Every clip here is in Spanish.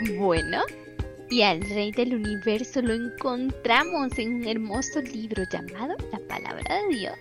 Bueno, y al Rey del Universo lo encontramos en un hermoso libro llamado La Palabra de Dios.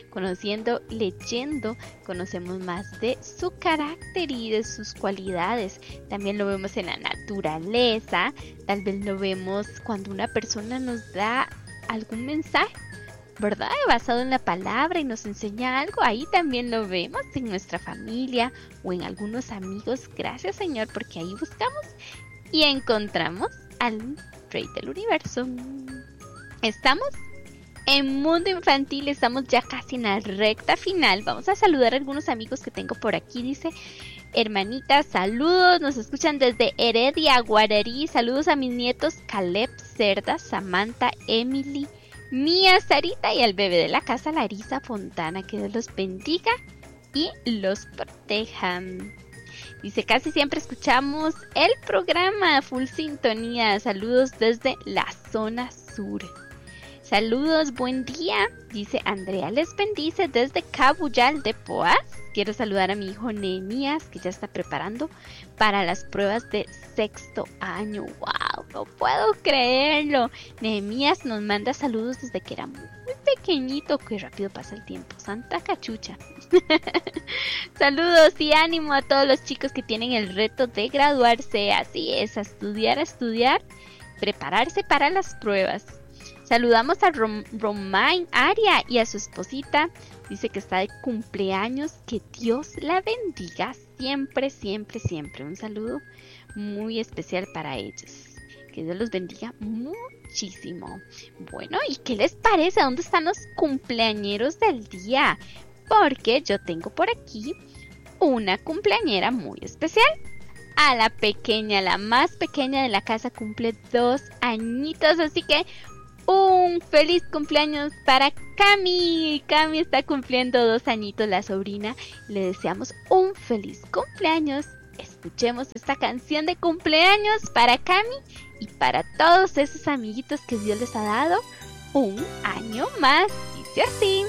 Leyendo, conocemos más de su carácter y de sus cualidades. También lo vemos en la naturaleza, tal vez lo vemos cuando una persona nos da algún mensaje, ¿verdad? Basado en la palabra y nos enseña algo. Ahí también lo vemos en nuestra familia o en algunos amigos. Gracias, Señor, porque ahí buscamos y encontramos al Rey del Universo. Estamos en Mundo Infantil, estamos ya casi en la recta final. Vamos a saludar a algunos amigos que tengo por aquí. Dice: hermanitas, saludos, nos escuchan desde Heredia, Guararí. Saludos a mis nietos Caleb, Cerda, Samantha, Emily, Mía, Sarita y al bebé de la casa, Larisa Fontana. Que Dios los bendiga y los proteja. Dice: casi siempre escuchamos el programa, full sintonía. Saludos desde la zona sur. Saludos, buen día. Dice: Andrea les bendice desde Cabuyal de Poás. Quiero saludar a mi hijo Nehemías, que ya está preparando para las pruebas de sexto año. ¡Wow! No puedo creerlo. Nehemías nos manda saludos desde que era muy pequeñito. Qué rápido pasa el tiempo. Santa cachucha. Saludos y ánimo a todos los chicos que tienen el reto de graduarse. Así es, a estudiar, prepararse para las pruebas. Saludamos a Romain Aria y a su esposita. Dice que está de cumpleaños. Que Dios la bendiga siempre, siempre, siempre. Un saludo muy especial para ellos. Que Dios los bendiga muchísimo. Bueno, ¿y qué les parece? ¿Dónde están los cumpleañeros del día? Porque yo tengo por aquí una cumpleañera muy especial. A la pequeña, la más pequeña de la casa, cumple 2 añitos. Así que un feliz cumpleaños para Cami. Cami está cumpliendo 2 añitos, la sobrina. Le deseamos un feliz cumpleaños. Escuchemos esta canción de cumpleaños para Cami y para todos esos amiguitos que Dios les ha dado un año más. Dice así.